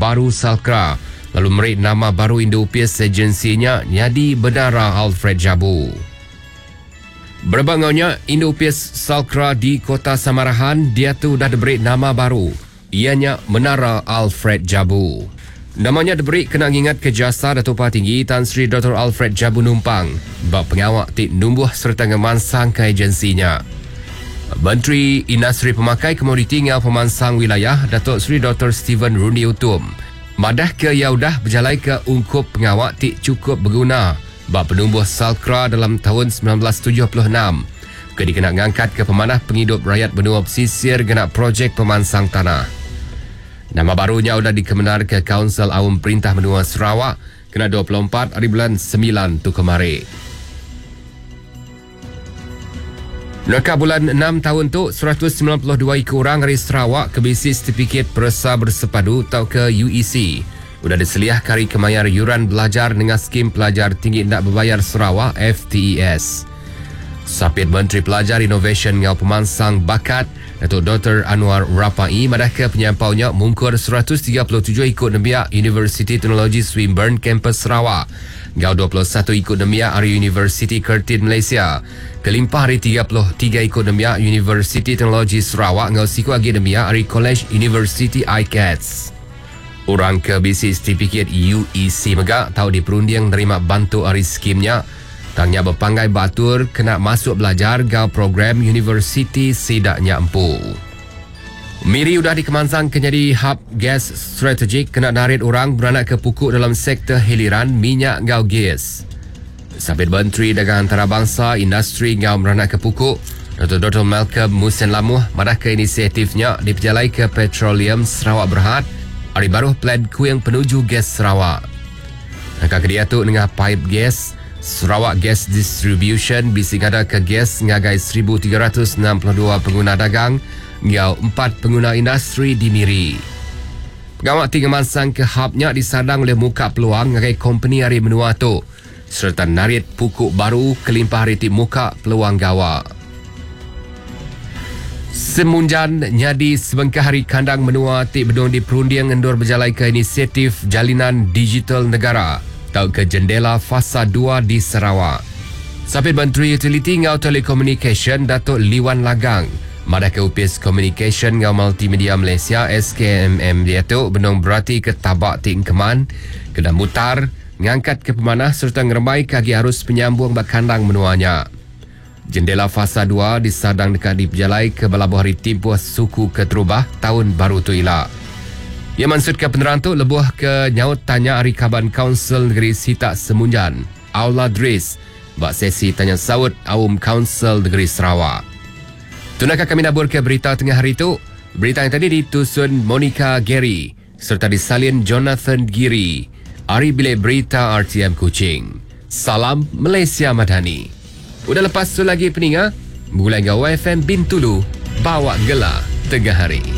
baru Salkra lalu merit nama baru Indo-UPS agensinya Nyadi Benara Alfred Jabu. Berbangaunya Indo-UPS Salkra di Kota Samarahan, dia tu dah diberi nama baru, ianya Menara Alfred Jabu. Namanya diberi kena ingat ke jasa Datuk Tinggi Tan Sri Dr. Alfred Jabu Numpang bab pengawak tik numbuh serta ngemansang ke agensinya. Menteri Industri Pemakai Komoditi ngau pemansang wilayah Datuk Sri Dr. Stephen Rundi Utum madah ke yaudah berjalai ke ungkup pengawak tik cukup berguna bab penumbuh Salkra dalam tahun 1976 ke dikena ngangkat ke pemanah penghidup rakyat benua pesisir gena projek pemansang tanah. Nama barunya sudah dikemenar ke Kaunsil Awam Perintah Benua Sarawak kena 24 hari bulan 9 tu kemari. Nerka bulan 6 tahun tu 192 ekor orang dari Sarawak ke bisi sertifikat Persa Bersepadu atau ke UEC. Sudah diseliah kari kemayar yuran belajar dengan skim pelajar tinggi nak berbayar Sarawak FTES. Sapit Menteri Pelajar Innovation ngau pemansang bakat Datuk Dr. Anwar Rapai madah ke penyampaunya mungkur 137 ikut nembiak Universiti Teknologi Swinburne Kampus Sarawak ngau 21 ikut nembiak dari Universiti Curtin Malaysia kelimpah hari 33 ikut nembiak Universiti Teknologi Sarawak ngau siku lagi nembiak dari College University ICATS. Orang ke bisi sertifikat UEC megak tahu diperunding nerima bantu dari skimnya tangnya berpanggai batur kena masuk belajar gau program universiti sidaknya empu. Miri sudah dikemansang ke jadi hub gas strategik kena narik orang beranak ke pukuk dalam sektor hiliran minyak gau gas. Sabit Menteri Dagangan Antarabangsa Industri gau beranak ke pukuk Dr. Malcolm Musen Lamuh madah ke inisiatifnya diperjalai ke Petroleum Sarawak Berhad hari baru plan kuing penuju gas Sarawak. Angka kedia tu dengan pipe gas Sarawak Gas Distribution bising ada ke gas ngagai 1,362 pengguna dagang ngau 4 pengguna industri di Miri. Pegawai tinggal mansang ke hubnya disadang oleh muka peluang ngagai company hari menua tu serta narit pukuk baru kelimpah hari muka peluang gawa. Semunjan nyadi sebengkah hari kandang menua tik bedong di perunding endur berjalai ke inisiatif Jalinan Digital Negara atau ke jendela fasa 2 di Sarawak. Sapit Menteri Utility ngau Telekomunikasi Datuk Liwan Lagang madah ke UPS Communication ngau Multimedia Malaysia SKMM dia tu benong berarti ke tabak ting keman kena mutar ngangkat ke pemanah serta ngeremai kaki arus penyambung bak kandang menuanya. Jendela fasa 2 disadang dekat diperjalai ke balabuh hari timpuh suku Keterubah tahun baru tu ila. Ia maksudkan penerangan tu lebuh ke nyaut tanya hari Kaban Kaunsil Negeri Sitak Semunjan, Aula Dris, bak sesi tanya saut Awam Kaunsil Negeri Sarawak. Tunakah kami nabur ke berita tengah hari tu? Berita yang tadi ditusun Monica Gary serta disalin Jonathan Giri. Hari bilik berita RTM Kuching. Salam Malaysia Madani. Udah lepas tu lagi peninga, mulai ngau FM Bintulu, bawa gelar tengah hari.